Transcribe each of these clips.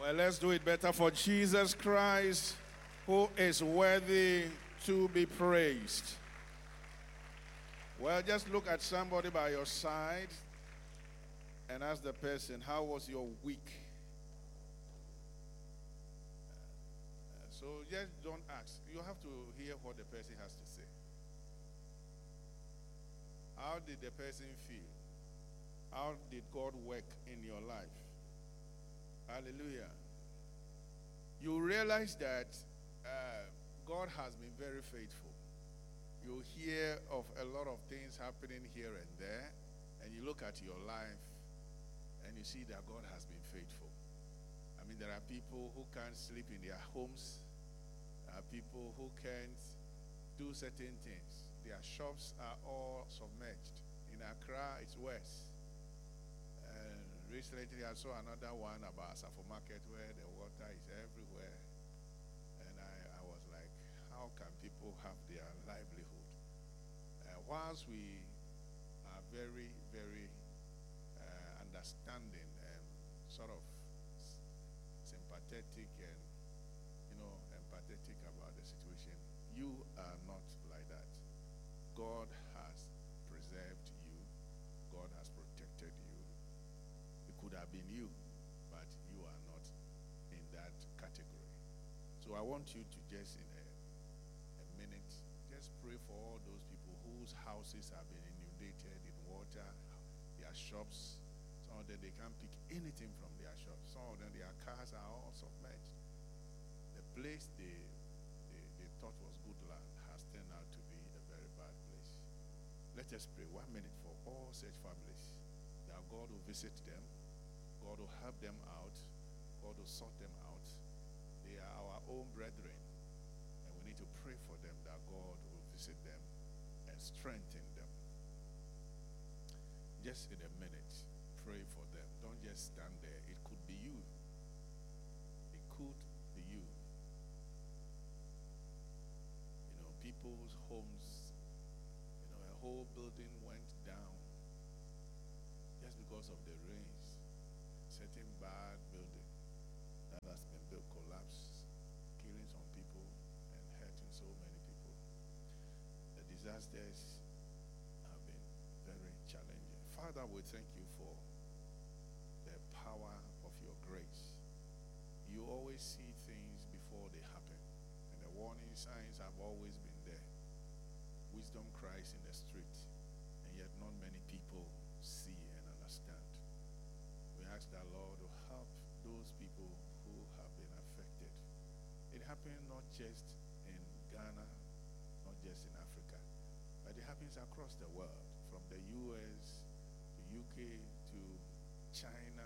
Well, let's do it better for Jesus Christ, who is worthy to be praised. Well, just look at somebody by your side and ask the person, how was your week? So just don't ask. You have to hear what the person has to say. How did the person feel? How did God work in your life? Hallelujah. You realize that God has been very faithful. You hear of a lot of things happening here and there, and you look at your life, and you see that God has been faithful. I mean, there are people who can't sleep in their homes. There are people who can't do certain things. Their shops are all submerged. In Accra, it's worse. Recently, I saw another one about Asafo Market where the water is everywhere. And I was like, how can people have their livelihood? Whilst we are very, very understanding and sort of sympathetic and, empathetic about the situation, you are not like that. God has preserved you. God has protected you. It could have been you, but you are not in that category. So I want you to just in a minute, just pray for all those people whose houses have been inundated in water, their shops. Some of them, they can't pick anything from their shops. Some of them, their cars are all submerged. The place they thought was good land has turned out to be a very bad place. Let us pray 1 minute for all such families, that God will visit them, God will help them out, God will sort them out. They are our own brethren, and we need to pray for them that God will visit them and strengthen them. Just in a minute, pray for them. Don't just stand there. It could be you. It could be you. People's homes, a whole building went down just because of the rains. Certain bad building that has been built collapsed, killing some people and hurting so many people. The disasters have been very challenging. Father, we thank you for the power of your grace. You always see things before they happen, and the warning signs have always been there. Wisdom cries in the street, and yet not many people see and understand. We ask that Lord will help those people who have been affected. It happened not just in Ghana, not just in Africa, but it happens across the world, from the US to UK to China.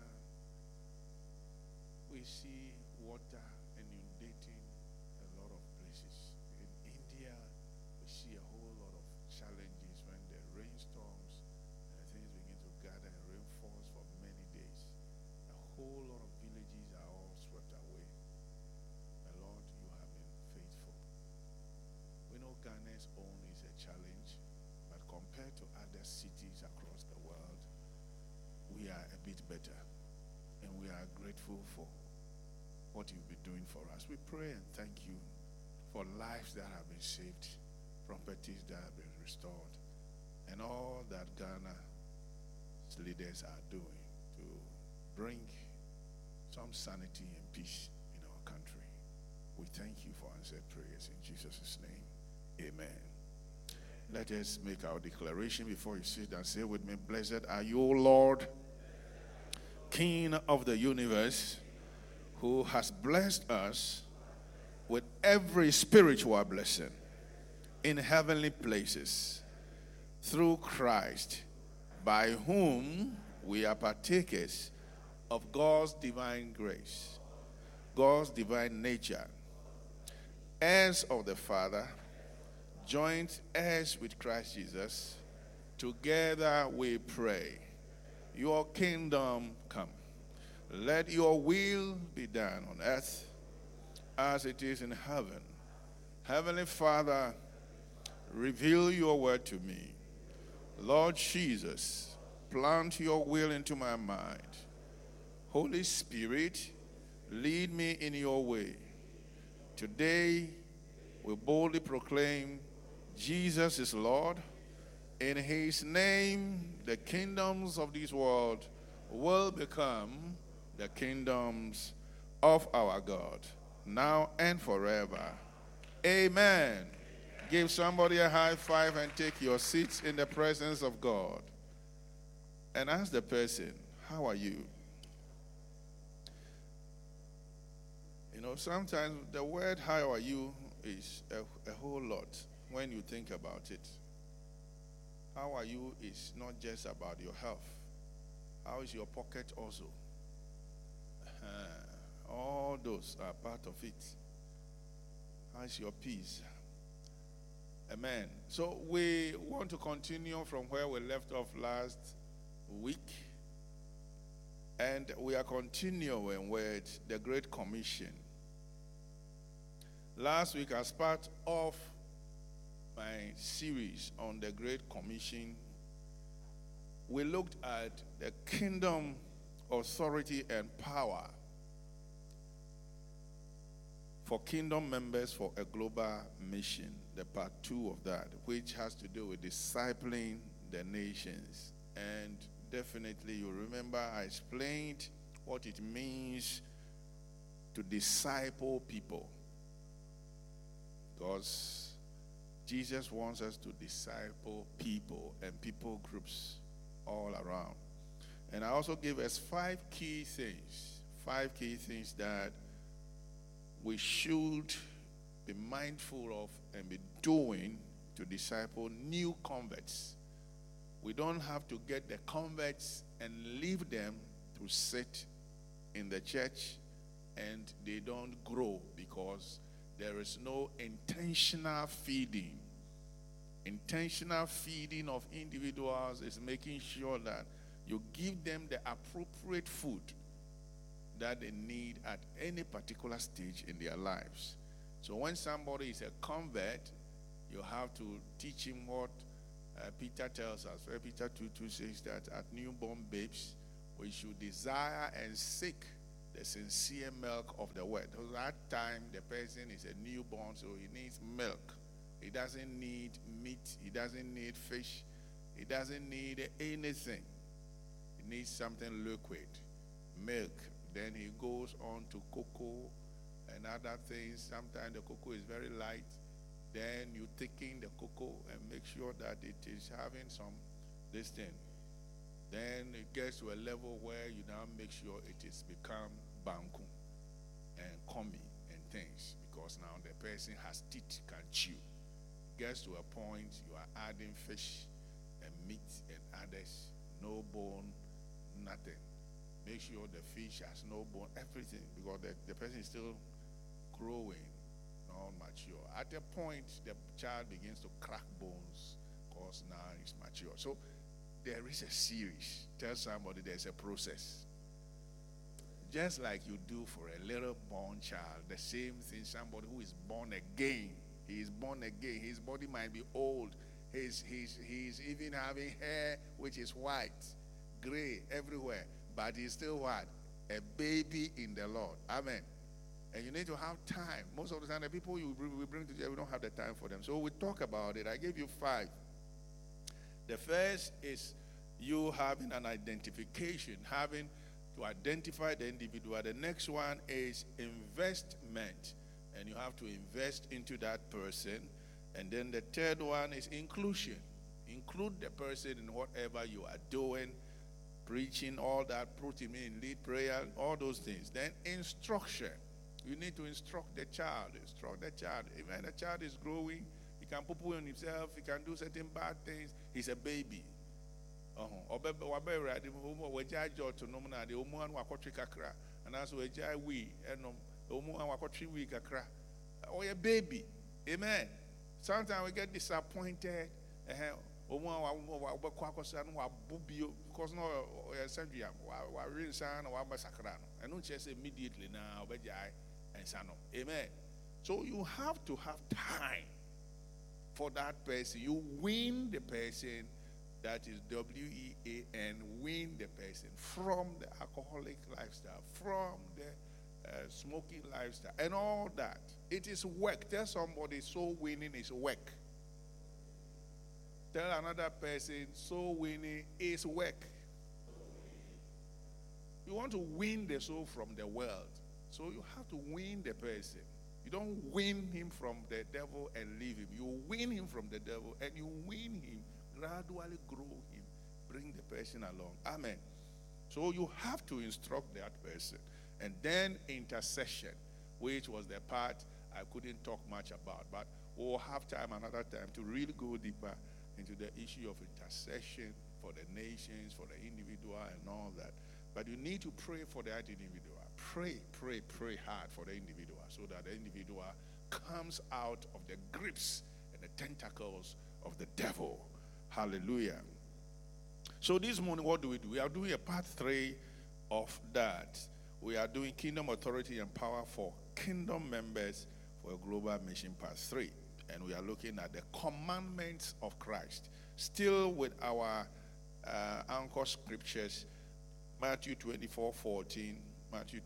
We see water inundating a lot of places. In India, we see a whole lot of challenges when the rainstorms and things begin to gather and rainfalls for many days. A whole lot of villages are all swept away. My Lord, you have been faithful. We know Ghana's own is a challenge, but compared to other cities across the world, we are a bit better. And we are grateful for what you've been doing for us. We pray and thank you for lives that have been saved, properties that have been restored, and all that Ghana's leaders are doing to bring some sanity and peace in our country. We thank you for answered prayers in Jesus' name. Amen. Let us make our declaration before you sit and say with me, blessed are you, O Lord, King of the universe, who has blessed us with every spiritual blessing in heavenly places through Christ, by whom we are partakers of God's divine grace, God's divine nature, heirs of the Father, joint heirs with Christ Jesus. Together we pray, your kingdom come. Let your will be done on earth as it is in heaven. Heavenly Father, reveal your word to me. Lord Jesus, plant your will into my mind. Holy Spirit, Lead me in your way. Today, we boldly proclaim Jesus is Lord. In his name, the kingdoms of this world will become the kingdoms of our God, now and forever. Amen. Give somebody a high five and take your seats in the presence of God. And ask the person, how are you? You know, sometimes the word how are you is a whole lot when you think about it. How are you is not just about your health. How is your pocket also? All those are part of it. How is your peace? Amen. So we want to continue from where we left off last week. And we are continuing with the Great Commission. Last week, as part of my series on the Great Commission, we looked at the kingdom, authority, and power for kingdom members for a global mission, the part 2 of that, which has to do with discipling the nations. And definitely you remember I explained what it means to disciple people, because Jesus wants us to disciple people and people groups all around. And I also gave us 5 key things that we should be mindful of and be doing to disciple new converts. We don't have to get the converts and leave them to sit in the church and they don't grow because there is no intentional feeding. Intentional feeding of individuals is making sure that you give them the appropriate food that they need at any particular stage in their lives. So when somebody is a convert, you have to teach him what Peter tells us. Peter 2:2 says that at newborn babes, we should desire and seek the sincere milk of the word. So that time, the person is a newborn, so he needs milk. He doesn't need meat. He doesn't need fish. He doesn't need anything. He needs something liquid, milk. Then he goes on to cocoa and other things. Sometimes the cocoa is very light. Then you thicken the cocoa and make sure that it is having some this thing. Then it gets to a level where you now make sure it is become banku and komi and things, because now the person has teeth, can chew. Gets to a point you are adding fish and meat and others, no bone, nothing. Make sure the fish has no bone, everything, because the person is still growing, not mature. At a point, the child begins to crack bones because now it's mature. So there is a series. Tell somebody there's a process. Just like you do for a little born child, the same thing, somebody who is born again. He is born again. His body might be old. He's even having hair which is white, gray everywhere. But he's still what? A baby in the Lord. Amen. And you need to have time. Most of the time, the people we bring together, we don't have the time for them. So we talk about it. I gave you 5. The first is you having an identification, having to identify the individual. The next one is investment. And you have to invest into that person. And then the third one is inclusion. Include the person in whatever you are doing, preaching, all that, put him in lead prayer, all those things. Then instruction. You need to instruct the child. Instruct the child. Even the child is growing, he can poo-poo on himself, he can do certain bad things. He's a baby. Oh, a baby. Amen. Sometimes we get disappointed. Because no surgery, and don't just immediately now, amen. So you have to have time for that person. You win the person, that is WEAN, win the person from the alcoholic lifestyle, from the smoking lifestyle, and all that. It is work. Tell somebody soul winning is work. Tell another person soul winning is work. You want to win the soul from the world, so you have to win the person. You don't win him from the devil and leave him. You win him from the devil, and you win him, gradually grow him, bring the person along. Amen. So you have to instruct that person. And then intercession, which was the part I couldn't talk much about. But we'll have time another time to really go deeper into the issue of intercession for the nations, for the individual, and all that. But you need to pray for that individual. Pray hard for the individual so that the individual comes out of the grips and the tentacles of the devil. Hallelujah. So this morning, what do? We are doing a part 3 of that. We are doing Kingdom Authority and Power for Kingdom Members for a Global Mission Part 3. And we are looking at the commandments of Christ. Still with our anchor scriptures, Matthew 24:14, Matthew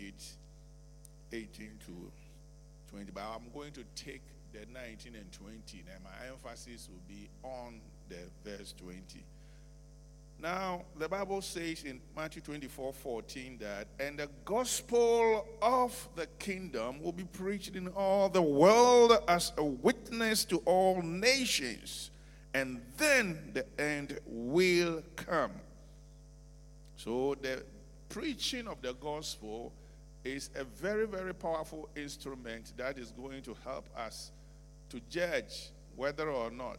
28:18 to 20. But I'm going to take the 19 and 20, and my emphasis will be on the verse 20. Now, the Bible says in Matthew 24:14 that, and the gospel of the kingdom will be preached in all the world as a witness to all nations, and then the end will come. So the preaching of the gospel is a very, very powerful instrument that is going to help us to judge whether or not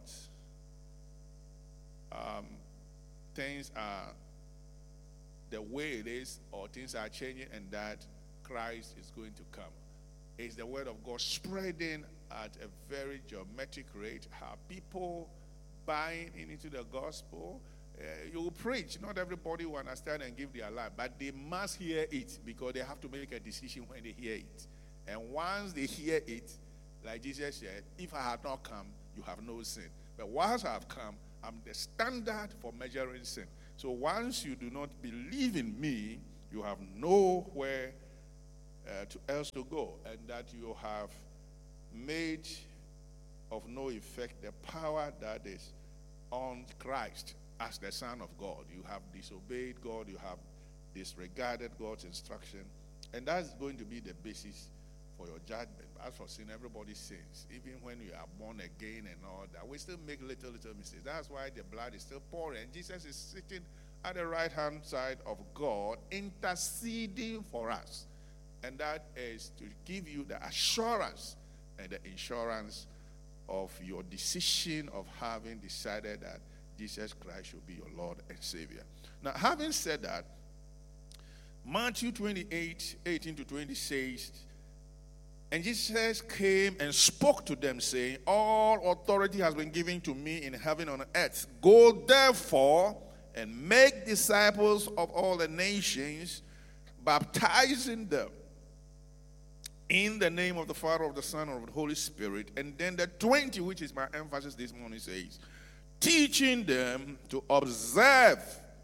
things are the way it is, or things are changing, and that Christ is going to come. It's the word of God spreading at a very geometric rate. How people buying into the gospel. You will preach. Not everybody will understand and give their life, but they must hear it, because they have to make a decision when they hear it. And once they hear it, like Jesus said, if I had not come, you have no sin. But once I have come, I'm the standard for measuring sin. So once you do not believe in me, you have nowhere else to go, and that you have made of no effect the power that is on Christ as the Son of God. You have disobeyed God, you have disregarded God's instruction, and that's going to be the basis for your judgment. As for sin, everybody sins. Even when you are born again and all that, we still make little mistakes. That's why the blood is still pouring. And Jesus is sitting at the right-hand side of God, interceding for us. And that is to give you the assurance and the insurance of your decision of having decided that Jesus Christ should be your Lord and Savior. Now, having said that, Matthew 28:18 to 20 says, and Jesus came and spoke to them, saying, all authority has been given to me in heaven and on earth. Go therefore and make disciples of all the nations, baptizing them in the name of the Father, of the Son, and of the Holy Spirit. And then the 20, which is my emphasis this morning, says, teaching them to observe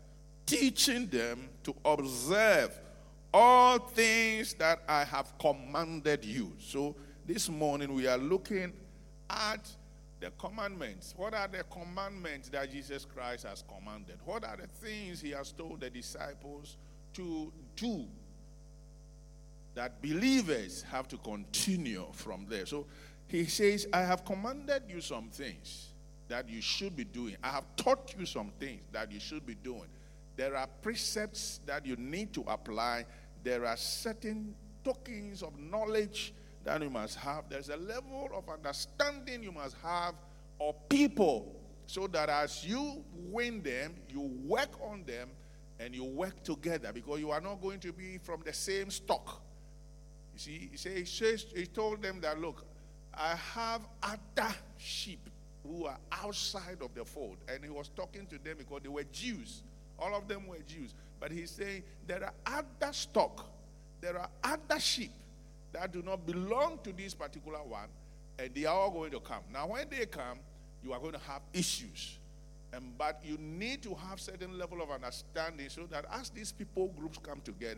all things that I have commanded you. So this morning we are looking at the commandments. What are the commandments that Jesus Christ has commanded? What are the things he has told the disciples to do that believers have to continue from there? So he says, I have commanded you some things that you should be doing. I have taught you some things that you should be doing. There are precepts that you need to apply. There are certain tokens of knowledge that you must have. There's a level of understanding you must have of people, so that as you win them, you work on them and you work together, because you are not going to be from the same stock. You see, he told them that, look, I have other sheep who are outside of the fold. And he was talking to them because they were Jews. All of them were Jews. But he's saying there are other stock, there are other sheep that do not belong to this particular one, and they are all going to come. Now, when they come, you are going to have issues. But you need to have certain level of understanding, so that as these people groups come together,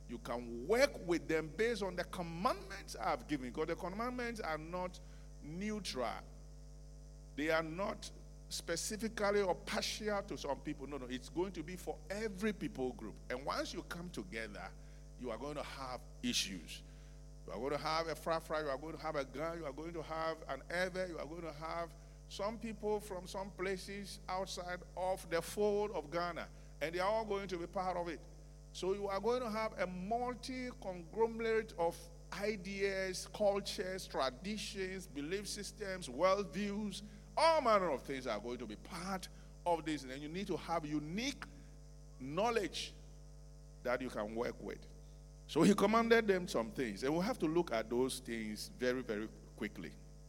You can work with them based on the commandments I have given. Because the commandments are not neutral. They are not specifically or partial to some people. No, it's going to be for every people group. And once you come together, you are going to have issues. You are going to have a fry, you are going to have a gun, you are going to have an ever, you are going to have some people from some places outside of the fold of Ghana, and they are all going to be part of it. So you are going to have a multi-conglomerate of ideas, cultures, traditions, belief systems, worldviews, all manner of things are going to be part of this. And you need to have unique knowledge that you can work with. So he commanded them some things, and we'll have to look at those things very, very quickly.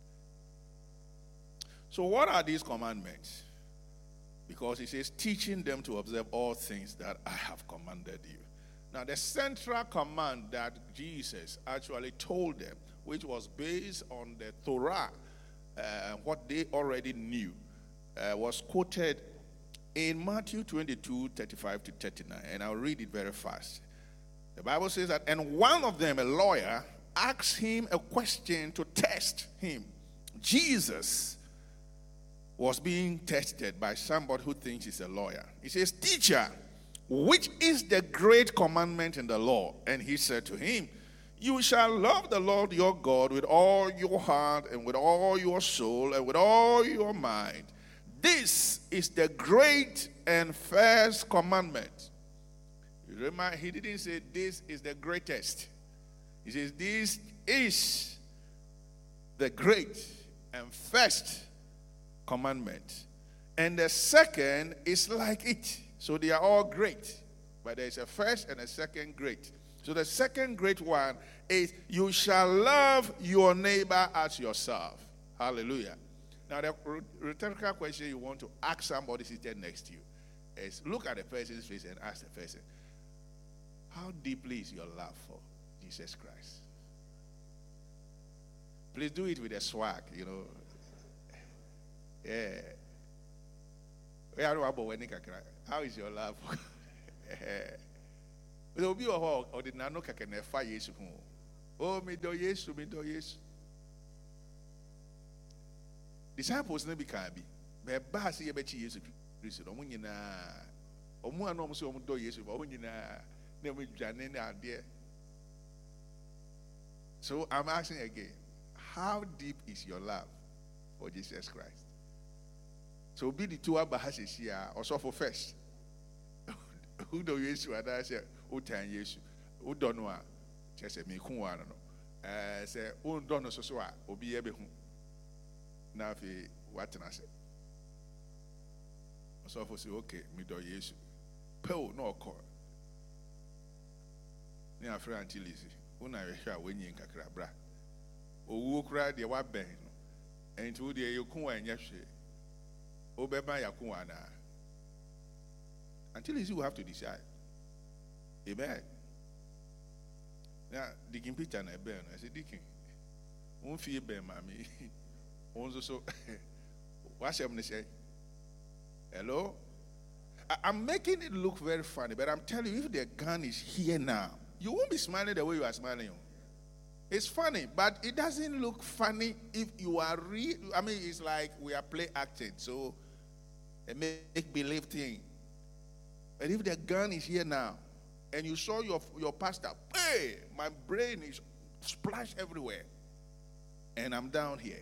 So what are these commandments? Because he says, teaching them to observe all things that I have commanded you. Now, the central command that Jesus actually told them, which was based on the Torah, what they already knew, was quoted in Matthew 22, 35 to 39. And I'll read it very fast. The Bible says that, and one of them, a lawyer, asked him a question to test him. Jesus was being tested by somebody who thinks he's a lawyer. He says, teacher, which is the great commandment in the law? And he said to him, you shall love the Lord your God with all your heart and with all your soul and with all your mind. This is the great and first commandment. You remember, he didn't say this is the greatest. He says this is the great and first commandment. And the second is like it. So they are all great. But there is a first and a second great. So the second great one is you shall love your neighbor as yourself. Hallelujah. Now the rhetorical question you want to ask somebody sitting next to you is look at the person's face and ask the person, how deeply is your love for Jesus Christ? Please do it with a swag, you know. Yeah. How is your love? There will be a hole or the nano can fire yesu. Oh, me do yesu, me do yesu. Disciples never can be. But Bass ye bet yesu Christ. Omunina. Omuan almost do yesu, Omunina. Never janena dear. So I'm asking again, how deep is your love for Jesus Christ? So be the two Abahasis here, or so for first. Who do you issue? And I say, who can you issue? Who don't know? Just say, me, who I don't know. Say, who don't know, so I will be able to. Now, if you what can I say? So for say, okay, me do you issue. Pearl, no call. Near friend until easy. When I hear when you can crabra. Who cry the what bang? And to the Yokun and Yashe. Obeba Yakuana. Until you have to decide. Amen. Now, Deacon Peter and I bear. I said, Deacon, won't fear bear, mammy. Also, what's your say? Hello? I'm making it look very funny, but I'm telling you, if the gun is here now, you won't be smiling the way you are smiling. It's funny, but it doesn't look funny if you are real. I mean, it's like we are play acting, so a make-believe thing. But if the gun is here now, and you saw your pastor, hey, my brain is splashed everywhere, and I'm down here.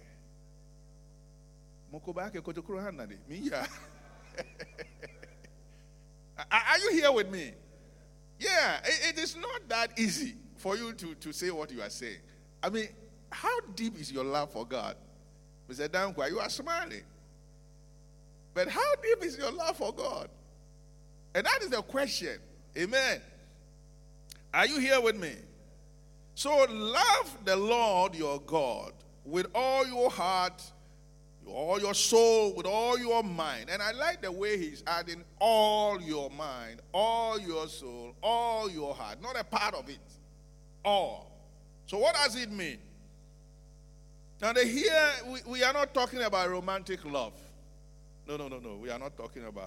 Are you here with me? Yeah, it is not that easy for you to say what you are saying. I mean, how deep is your love for God? Mr. Dankwa, you are smiling. But how deep is your love for God? And that is the question. Amen. Are you here with me? So love the Lord your God with all your heart, all your soul, with all your mind. And I like the way he's adding all your mind, all your soul, all your heart. Not a part of it. All. So what does it mean? Now here we are not talking about romantic love. No. We are not talking about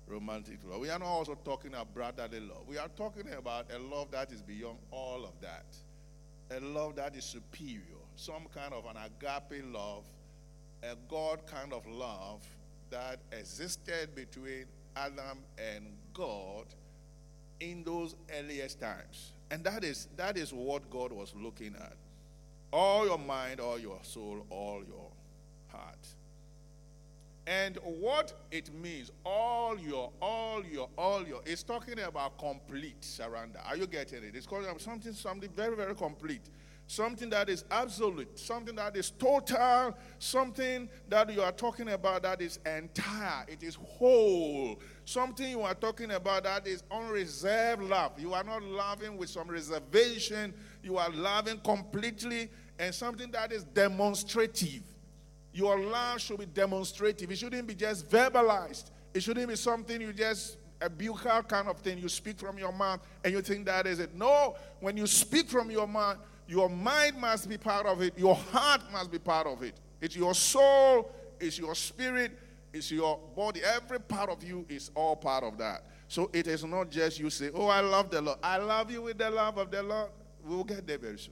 romantic love. We are not also talking about brotherly love. We are talking about a love that is beyond all of that. A love that is superior. Some kind of an agape love, a God kind of love that existed between Adam and God in those earliest times. And that is what God was looking at. All your mind, all your soul, all your heart. And what it means, all your, it's talking about complete surrender. Are you getting it? It's calling something very, very complete. Something that is absolute, something that is total, something that you are talking about that is entire, it is whole. Something you are talking about that is unreserved love. You are not loving with some reservation. You are loving completely, and something that is demonstrative. Your love should be demonstrative. It shouldn't be just verbalized. It shouldn't be something you just, a buccal kind of thing. You speak from your mouth and you think that is it. No, when you speak from your mouth, your mind must be part of it. Your heart must be part of it. It's your soul, it's your spirit, it's your body. Every part of you is all part of that. So it is not just you say, oh, I love the Lord. I love you with the love of the Lord. We'll get there very soon.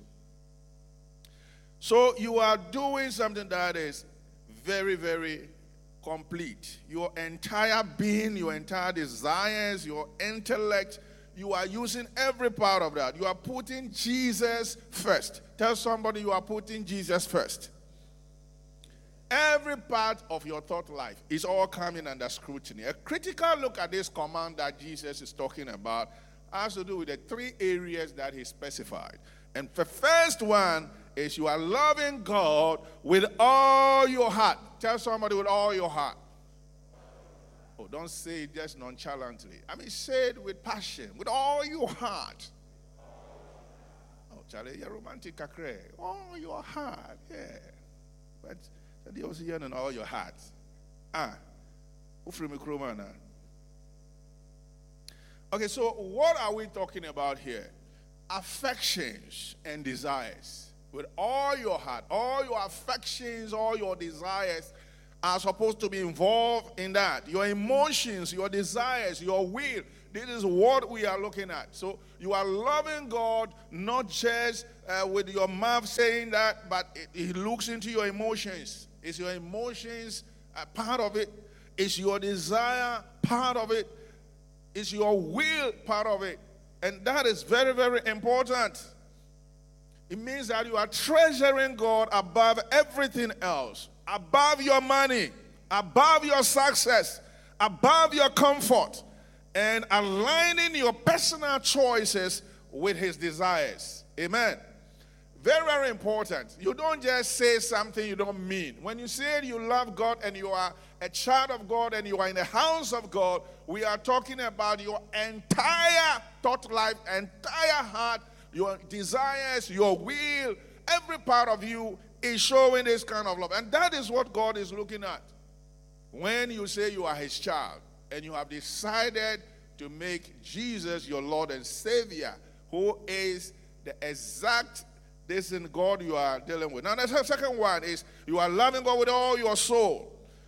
So you are doing something that is very, very complete. Your entire being, your entire desires, your intellect, you are using every part of that. You are putting Jesus first. Tell somebody you are putting Jesus first. Every part of your thought life is all coming under scrutiny. A critical look at this command that Jesus is talking about has to do with the three areas that he specified. And the first one is you are loving God with all your heart. Tell somebody with all your heart. Oh, don't say it just nonchalantly. I mean, say it with passion, with all your heart. Oh, Charlie, you're romantic, kakre. All your heart, yeah. But you also hear all your heart. Okay, so what are we talking about here? Affections and desires. With all your heart, all your affections, all your desires are supposed to be involved in that. Your emotions, your desires, your will. This is what we are looking at. So you are loving God not just with your mouth saying that, but He looks into your emotions. Is your emotions part of it? Is your desire part of it? Is your will part of it? And that is very, very important. It means that you are treasuring God above everything else. Above your money, above your success, above your comfort, and aligning your personal choices with His desires. Amen. Very, very important. You don't just say something you don't mean. When you say you love God and you are a child of God and you are in the house of God, we are talking about your entire thought life, entire heart, your desires, your will, every part of you is showing this kind of love. And that is what God is looking at. When you say you are His child and you have decided to make Jesus your Lord and Savior, who is the exact God you are dealing with. Now the second one is you are loving God with all your soul.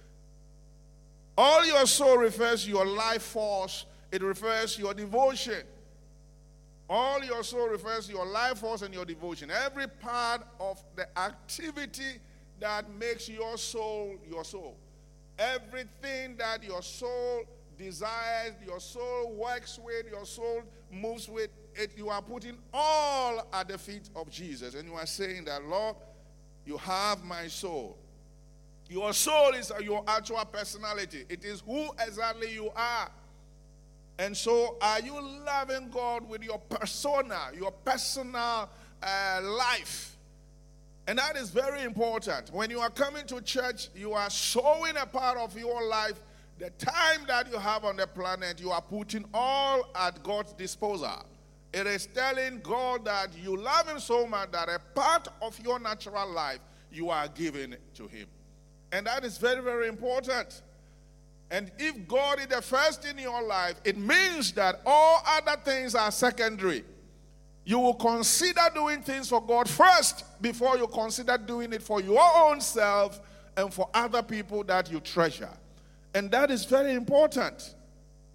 All your soul refers to your life force. It refers to your devotion. All your soul refers to your life force and your devotion. Every part of the activity that makes your soul your soul. Everything that your soul desires, your soul works with, your soul moves with, it, you are putting all at the feet of Jesus. And you are saying that, Lord, you have my soul. Your soul is your actual personality. It is who exactly you are. And so are you loving God with your persona, your personal life? And that is very important. When you are coming to church, you are showing a part of your life. The time that you have on the planet, you are putting all at God's disposal. It is telling God that you love Him so much that a part of your natural life, you are giving to Him. And that is very, very important. And if God is the first in your life, it means that all other things are secondary. You will consider doing things for God first before you consider doing it for your own self and for other people that you treasure. And that is very important.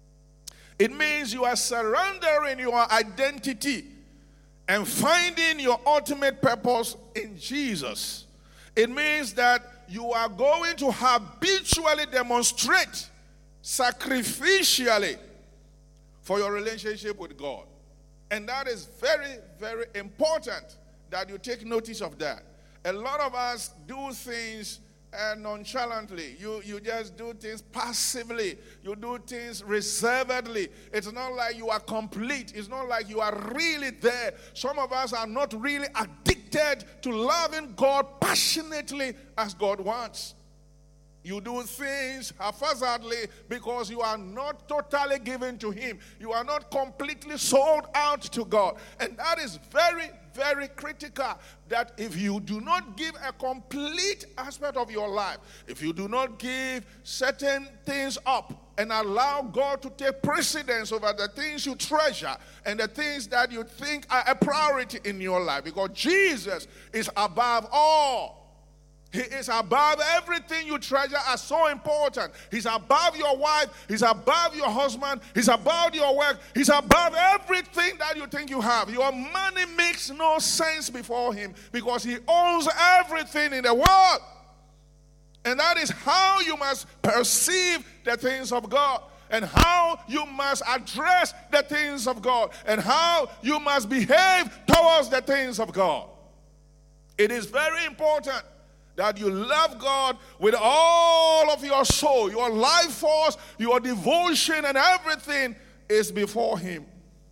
It means you are surrendering your identity and finding your ultimate purpose in Jesus. It means that you are going to habitually demonstrate sacrificially for your relationship with God. And that is very, very important that you take notice of that. A lot of us do things nonchalantly. You just do things passively. You do things reservedly. It's not like you are complete. It's not like you are really there. Some of us are not really addicted to loving God passionately as God wants. You do things haphazardly because you are not totally given to Him. You are not completely sold out to God. And that is very, very critical, that if you do not give a complete aspect of your life, if you do not give certain things up and allow God to take precedence over the things you treasure and the things that you think are a priority in your life, because Jesus is above all. He is above everything you treasure as so important. He's above your wife. He's above your husband. He's above your work. He's above everything that you think you have. Your money makes no sense before Him because He owns everything in the world. And that is how you must perceive the things of God, and how you must address the things of God, and how you must behave towards the things of God. It is very important that you love God with all of your soul, your life force, your devotion, and everything is before Him.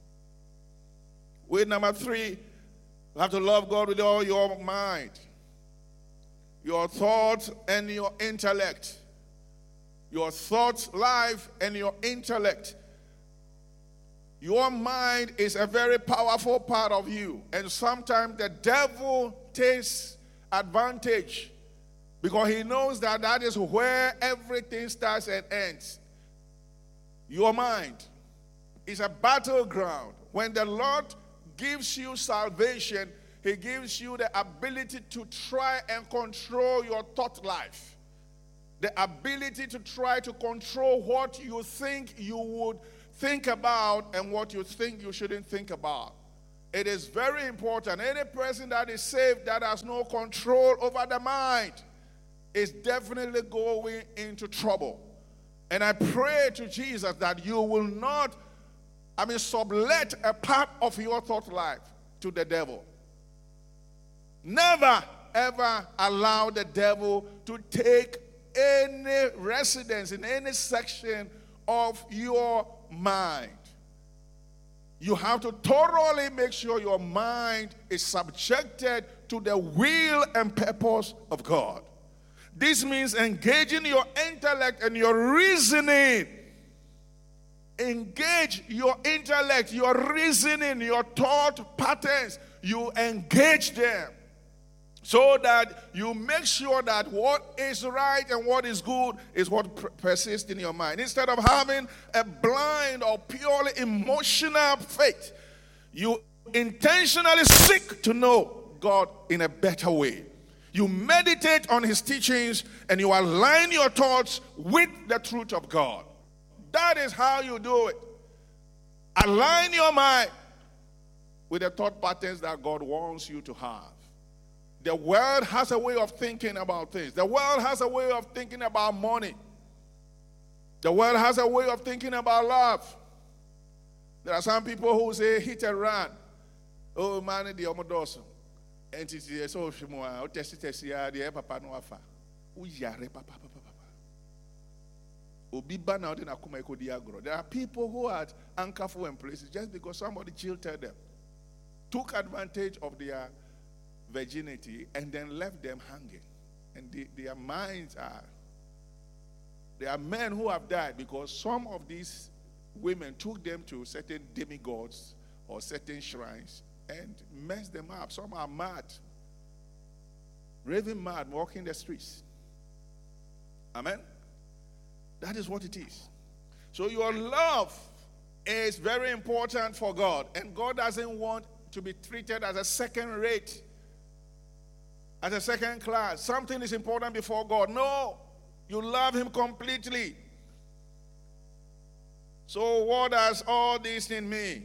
With number 3, you have to love God with all your mind, your thoughts, and your intellect. Your thoughts, life, and your intellect. Your mind is a very powerful part of you, and sometimes the devil takes advantage because he knows that that is where everything starts and ends. Your mind is a battleground. When the Lord gives you salvation, He gives you the ability to try and control your thought life, the ability to try to control what you think you would think about and what you think you shouldn't think about. It is very important. Any person that is saved that has no control over the mind is definitely going into trouble. And I pray to Jesus that you will not, sublet a part of your thought life to the devil. Never, ever allow the devil to take any residence in any section of your mind. You have to thoroughly make sure your mind is subjected to the will and purpose of God. This means engaging your intellect and your reasoning. Engage your intellect, your reasoning, your thought patterns. You engage them so that you make sure that what is right and what is good is what persists in your mind. Instead of having a blind or purely emotional faith, you intentionally seek to know God in a better way. You meditate on His teachings and you align your thoughts with the truth of God. That is how you do it. Align your mind with the thought patterns that God wants you to have. The world has a way of thinking about things. The world has a way of thinking about money. The world has a way of thinking about love. There are some people who say hit and run. Oh, man, the omodoso. And it's so shimwa. Otesi the papa no afa. Uyare papa. Obiba now then akuma eko diagro. There are people who are anchorful in places just because somebody jilted them, took advantage of their virginity, and then left them hanging. And their minds are, there are men who have died because some of these women took them to certain demigods or certain shrines and messed them up. Some are mad, raving mad, walking the streets. Amen? That is what it is. So your love is very important for God, and God doesn't want to be treated as a second rate, as a second class. Something is important before God. No, you love Him completely. So what does all this thing mean?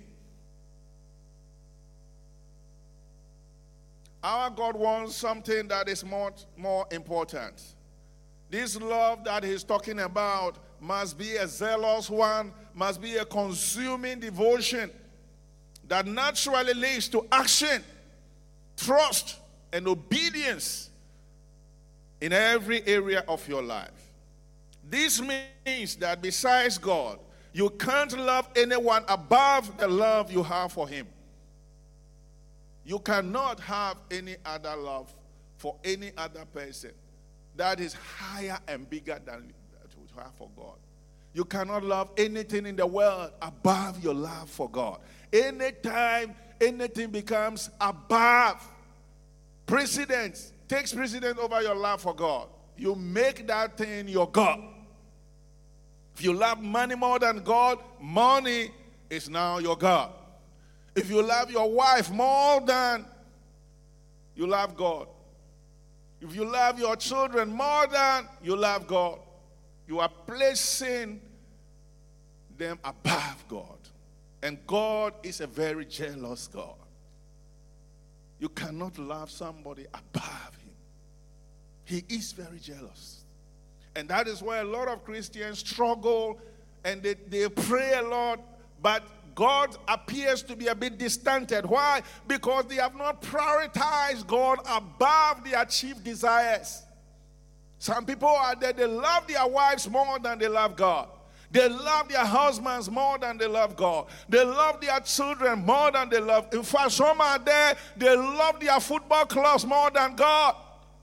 Our God wants something that is much more important. This love that he's talking about must be a zealous one, must be a consuming devotion that naturally leads to action, trust, and obedience in every area of your life. This means that besides God, you can't love anyone above the love you have for him. You cannot have any other love for any other person that is higher and bigger than that you have for God. You cannot love anything in the world above your love for God. Anytime anything becomes above precedence, takes precedence over your love for God, you make that thing your God. If you love money more than God, money is now your God. If you love your wife more than you love God, if you love your children more than you love God, you are placing them above God. And God is a very jealous God. You cannot love somebody above him. He is very jealous. And that is why a lot of Christians struggle and they pray a lot, but God appears to be a bit distanted. Why? Because they have not prioritized God above their chief desires. Some people are there, they love their wives more than they love God. They love their husbands more than they love God. They love their children more than they love. In fact, some are there, they love their football clubs more than God.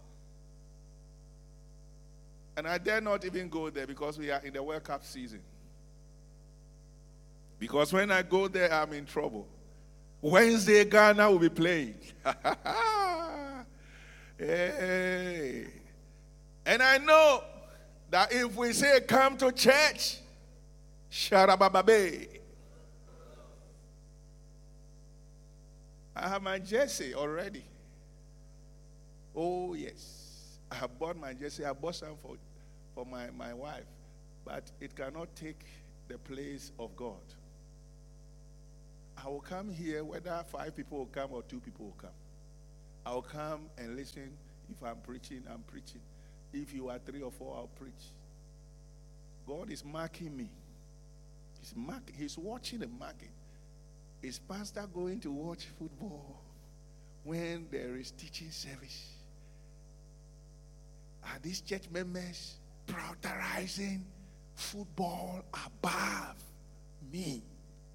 And I dare not even go there because we are in the World Cup season. Because when I go there, I'm in trouble. Wednesday, Ghana will be playing. Hey. And I know that if we say come to church, sharabababe. I have my jersey already. Oh, yes. I have bought my jersey. I bought some for my wife. But it cannot take the place of God. I will come here whether 5 people will come or 2 people will come. I will come and listen. If I'm preaching, I'm preaching. If you are 3 or 4, I'll preach. God is marking me. He's watching and marking. Is pastor going to watch football when there is teaching service? Are these church members prioritizing football above me?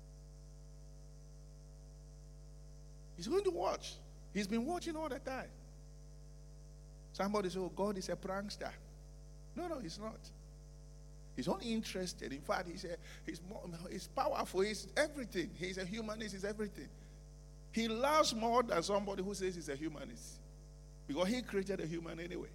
He's going to watch. He's been watching all the time. Somebody says, oh, God is a prankster. No, he's not. He's only interested. In fact, he's powerful. He's everything. He's a humanist. He's everything. He loves more than somebody who says he's a humanist. Because he created a human anyway.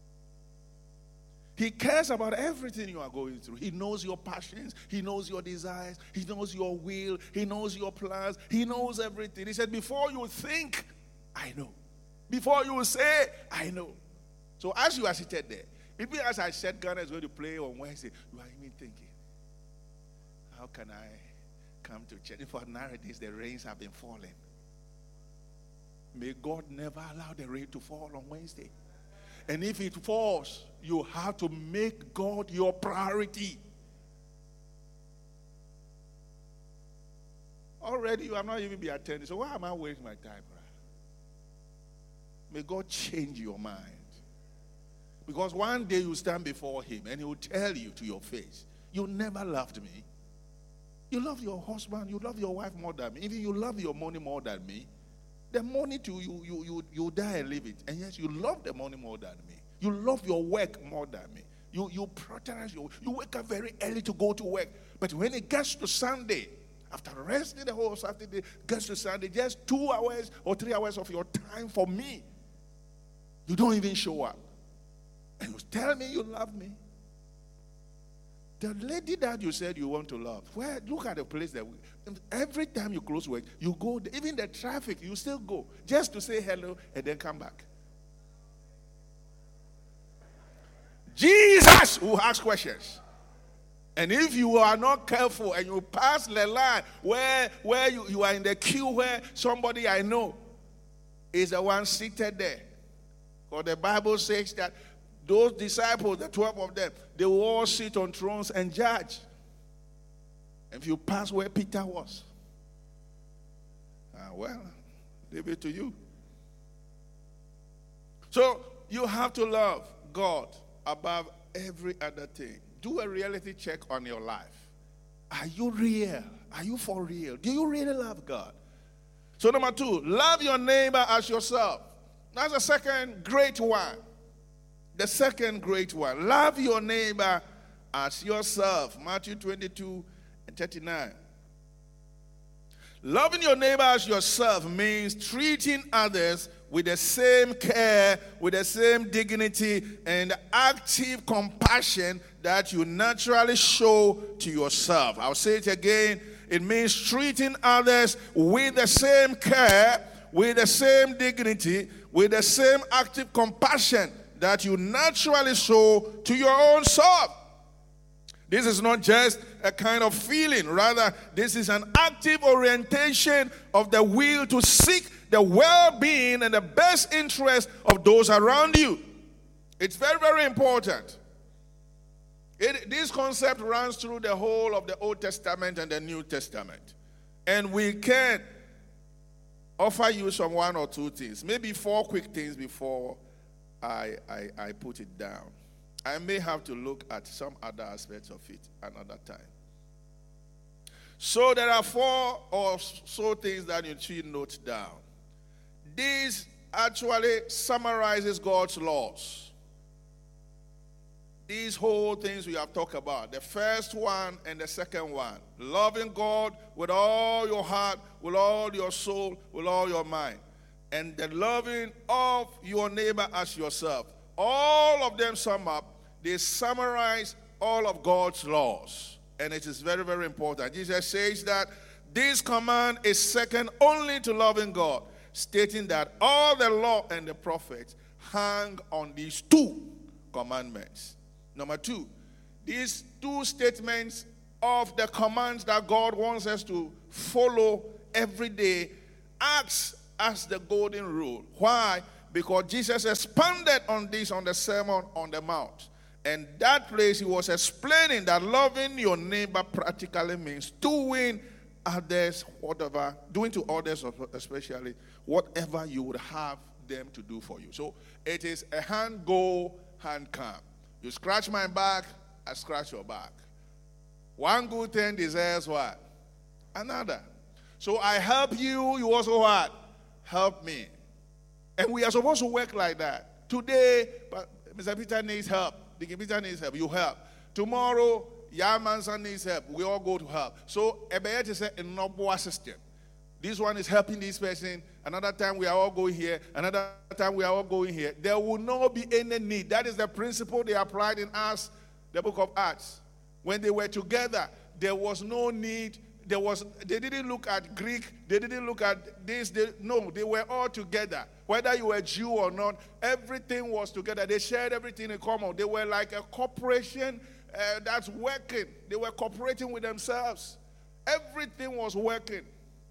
He cares about everything you are going through. He knows your passions. He knows your desires. He knows your will. He knows your plans. He knows everything. He said, before you think, I know. Before you say, I know. So as you are seated there, maybe as I said Ghana is going to play on Wednesday, you are even thinking, how can I come to church? For nowadays, the rains have been falling. May God never allow the rain to fall on Wednesday. And if it falls, you have to make God your priority. Already, you have not even been attending. So why am I wasting my time? May God change your mind. Because one day you stand before him and he will tell you to your face, you never loved me. You love your husband, you love your wife more than me. Even you love your money more than me. The money to you die and leave it. And yes, you love the money more than me. You love your work more than me. You prioritize you wake up very early to go to work. But when it gets to Sunday, after resting the whole Saturday, gets to Sunday, just 2 hours or 3 hours of your time for me, you don't even show up. And you tell me you love me. The lady that you said you want to love, look at the place that every time you close work, you go, even the traffic, you still go, just to say hello and then come back. Jesus will ask questions. And if you are not careful and you pass the line where you are in the queue where somebody I know is the one seated there. For the Bible says that those disciples, the 12 of them, they will all sit on thrones and judge. If you pass where Peter was, well, leave it to you. So you have to love God above every other thing. Do a reality check on your life. Are you real? Are you for real? Do you really love God? So number 2, love your neighbor as yourself. That's the second great one. The second great one. Love your neighbor as yourself. Matthew 22:39. Loving your neighbor as yourself means treating others with the same care, with the same dignity, and active compassion that you naturally show to yourself. I'll say it again. It means treating others with the same care, with the same dignity, with the same active compassion that you naturally show to your own self. This is not just a kind of feeling. Rather, this is an active orientation of the will to seek the well-being and the best interest of those around you. It's very, very important. This concept runs through the whole of the Old Testament and the New Testament. And we can offer you some 1 or 2 things, maybe 4 quick things before I put it down. I may have to look at some other aspects of it another time. So there are 4 or so things that you should note down. This actually summarizes God's laws. These whole things we have talked about, the first one and the second one, loving God with all your heart, with all your soul, with all your mind, and the loving of your neighbor as yourself. All of them sum up, they summarize all of God's laws. And it is very, very important. Jesus says that this command is second only to loving God, stating that all the law and the prophets hang on these 2 commandments. Number 2, these 2 statements of the commands that God wants us to follow every day acts as the golden rule. Why? Because Jesus expanded on this on the Sermon on the Mount. And that place he was explaining that loving your neighbor practically means doing others whatever, doing to others especially whatever you would have them to do for you. So it is a hand go, hand come. You scratch my back, I scratch your back. One good thing deserves what? Another. So I help you, you also what? Help me. And we are supposed to work like that. Today, Mr. Peter needs help. Deacon Peter needs help. You help. Tomorrow, Yamanson needs help. We all go to help. So, Ebeyet is a noble system. This one is helping this person. Another time we are all going here. Another time we are all going here. There will not be any need. That is the principle they applied in Acts, the book of Acts. When they were together, there was no need. They didn't look at Greek. They didn't look at this. They were all together. Whether you were Jew or not, everything was together. They shared everything in common. They were like a corporation that's working. They were cooperating with themselves. Everything was working.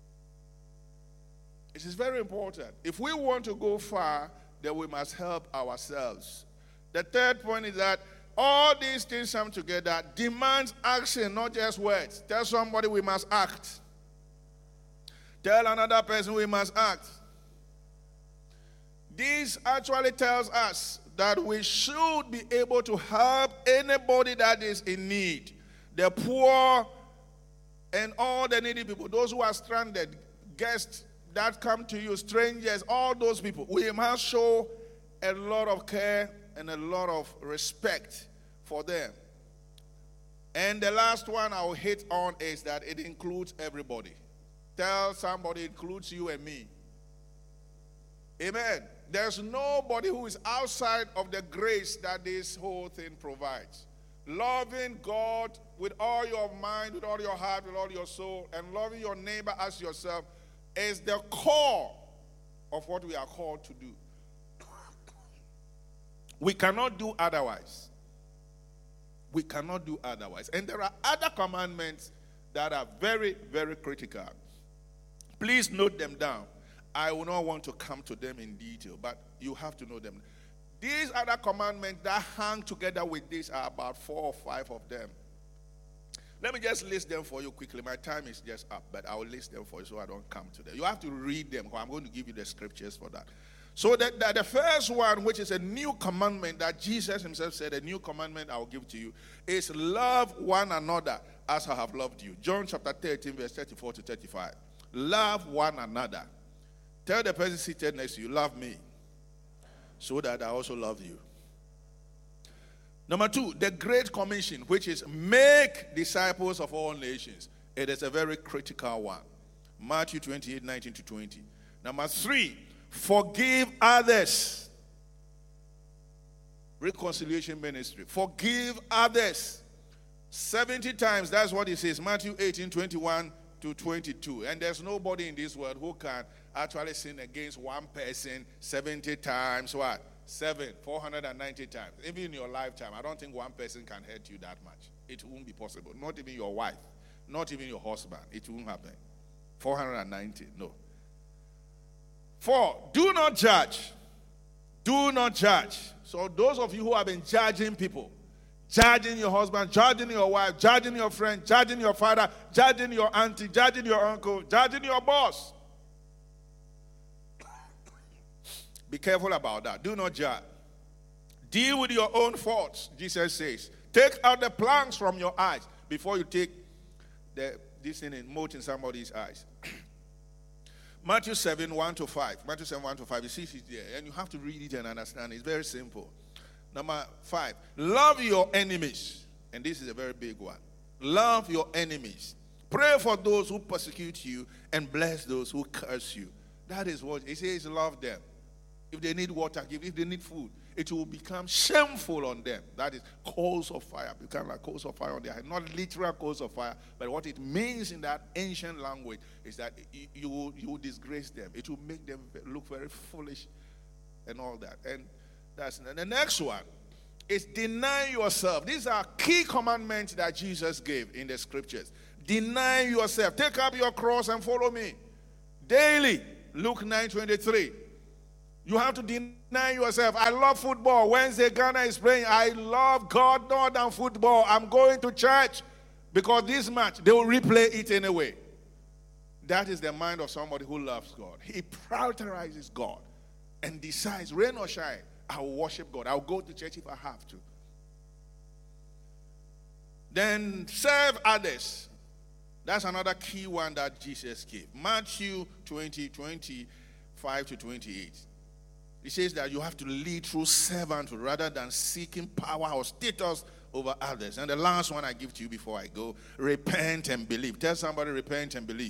It is very important. If we want to go far, then we must help ourselves. The third point is that all these things come together demands action, not just words. Tell somebody we must act. Tell another person we must act. This actually tells us that we should be able to help anybody that is in need. The poor and all the needy people, those who are stranded, guests that come to you, strangers, all those people. We must show a lot of care and a lot of respect for them. And the last one I'll hit on is that it includes everybody. Tell somebody it includes you and me. Amen. There's nobody who is outside of the grace that this whole thing provides. Loving God with all your mind, with all your heart, with all your soul, and loving your neighbor as yourself is the core of what we are called to do. We cannot do otherwise. We cannot do otherwise. And there are other commandments that are very, very critical. Please note them down. I will not want to come to them in detail, but you have to know them. These other commandments that hang together with this are about 4 or 5 of them. Let me just list them for you quickly. My time is just up, but I will list them for you so I don't come to them. You have to read them. I'm going to give you the scriptures for that. So that the first one, which is a new commandment that Jesus himself said, a new commandment I will give to you, is love one another as I have loved you. John chapter 13, verse 34 to 35. Love one another. Tell the person seated next to you, love me, so that I also love you. Number 2, the Great Commission, which is make disciples of all nations. It is a very critical one. Matthew 28, 19 to 20. Number 3, forgive others. Reconciliation ministry. Forgive others. 70 times, that's what it says. Matthew 18, 21 to 22. And there's nobody in this world who can actually sin against one person 70 times. What? 490 times. Even in your lifetime, I don't think one person can hurt you that much. It won't be possible. Not even your wife. Not even your husband. It won't happen. 490, no. 4, do not judge. Do not judge. So those of you who have been judging people, judging your husband, judging your wife, judging your friend, judging your father, judging your auntie, judging your uncle, judging your boss. Be careful about that. Do not judge. Deal with your own faults, Jesus says. Take out the planks from your eyes before you take this thing and mote in somebody's eyes. Matthew 7, 1 to 5. Matthew 7, 1 to 5. You see it there. And you have to read it and understand. It's very simple. Number 5. Love your enemies. And this is a very big one. Love your enemies. Pray for those who persecute you and bless those who curse you. That is what it says, love them. If they need water, give. If they need food, it will become shameful on them. That is coals of fire. Become like coals of fire on their head. Not literal coals of fire, but what it means in that ancient language is that you will disgrace them. It will make them look very foolish and all that. And that's the next one is deny yourself. These are key commandments that Jesus gave in the scriptures. Deny yourself. Take up your cross and follow me daily. Luke 9:23. You have to deny yourself. I love football. Wednesday, Ghana is playing. I love God more than football. I'm going to church because this match, they will replay it anyway. That is the mind of somebody who loves God. He prioritizes God and decides, rain or shine, I will worship God. I will go to church if I have to. Then serve others. That's another key one that Jesus gave. Matthew 20, 25 to 28. He says that you have to lead through servanthood rather than seeking power or status over others. And the last one I give to you before I go, repent and believe. Tell somebody, repent and believe.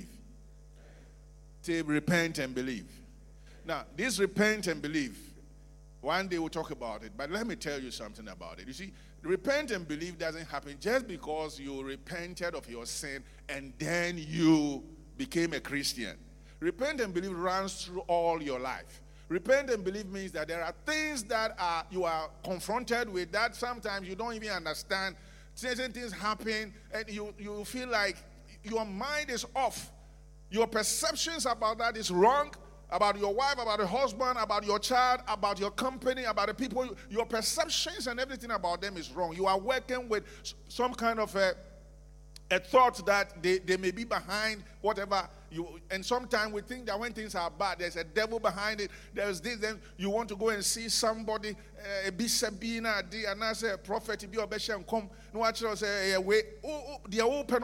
Say, repent and believe. Now, this repent and believe, one day we'll talk about it, but let me tell you something about it. You see, repent and believe doesn't happen just because you repented of your sin and then you became a Christian. Repent and believe runs through all your life. Repent and believe means that there are things that you are confronted with that sometimes you don't even understand. Certain things happen and you feel like your mind is off. Your perceptions about that is wrong. About your wife, about your husband, about your child, about your company, about the people. Your perceptions and everything about them is wrong. You are working with some kind of a thought that they may be behind whatever and sometimes we think that when things are bad, there's a devil behind it. There's this, then you want to go and see somebody, a bisabina, and I say a prophet, be obesha and come. No, actually say the open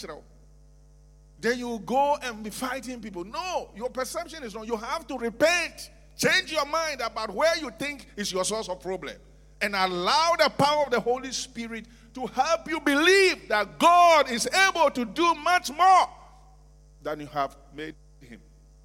then you go and be fighting people. No, your perception is wrong. You have to repent. Change your mind about where you think is your source of problem. And allow the power of the Holy Spirit to help you believe that God is able to do much more than you have made him.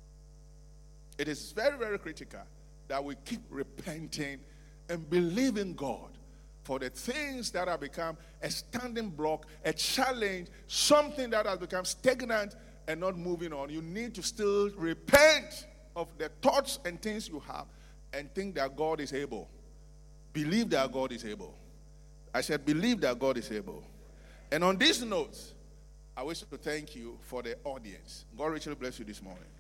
It is very, very critical that we keep repenting and believing God for the things that have become a standing block, a challenge, something that has become stagnant and not moving on. You need to still repent of the thoughts and things you have and think that God is able. Believe that God is able. I said, believe that God is able. And on this note, I wish to thank you for the audience. God richly bless you this morning.